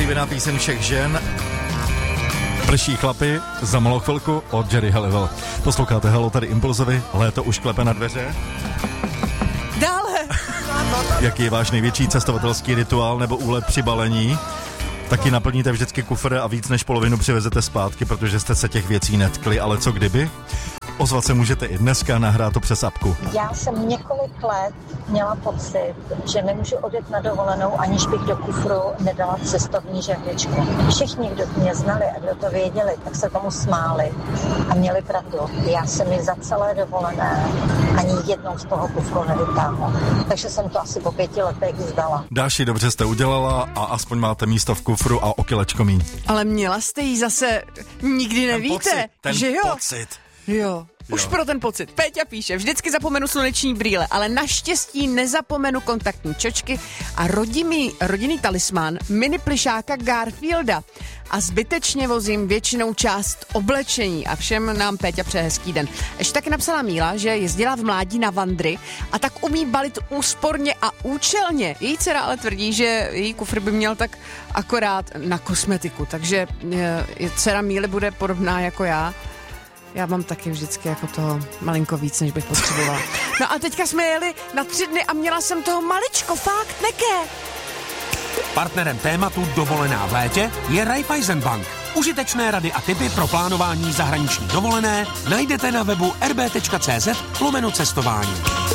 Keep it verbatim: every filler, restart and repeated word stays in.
oblíbená píseň všech žen. Prší chlapy za malou chvilku od Jerry Halliwell. Posloucháte Hello, tady Impulzovi, léto už klepe na dveře. Dále. Jaký je váš největší cestovatelský rituál nebo úlet při balení? Taky naplníte vždycky kufr a víc než polovinu přivezete zpátky, protože jste se těch věcí netkli, ale co kdyby? Ozvat se můžete i dneska, nahrát to přes apku. Já jsem několik let měla pocit, že nemůžu odjet na dovolenou, aniž bych do kufru nedala cestovní žehličku. Všichni, kdo mě znali a kdo to věděli, tak se tomu smáli a měli pravdu. Já jsem ji za celé dovolené ani jednou z toho kufru nevytáhla. Takže jsem to asi po pěti letech vzdala. Dáši, dobře jste udělala a aspoň máte místo v kufru a o kilečko míň. Ale měla jste jí zase, nikdy nevíte, ten pocit, ten že jo? pocit. Jo. Už Jo. pro ten pocit. Péťa píše, vždycky zapomenu sluneční brýle, ale naštěstí nezapomenu kontaktní čočky a rodinný, rodinný talismán mini plišáka Garfielda. A zbytečně vozím většinou část oblečení a všem nám Péťa přeje hezký den. Ještě taky napsala Míla, že jezdila v mládí na vandry a tak umí balit úsporně a účelně. Její dcera ale tvrdí, že její kufr by měl tak akorát na kosmetiku, takže je, dcera Míly bude podobná jako já. Já mám taky vždycky jako toho malinko víc, než bych potřebovala. No a teďka jsme jeli na tři dny a měla jsem toho maličko, fakt, neké. Partnerem tématu Dovolená v létě je Raiffeisen Bank. Užitečné rady a tipy pro plánování zahraniční dovolené najdete na webu r b tečka c z lomeno cestování.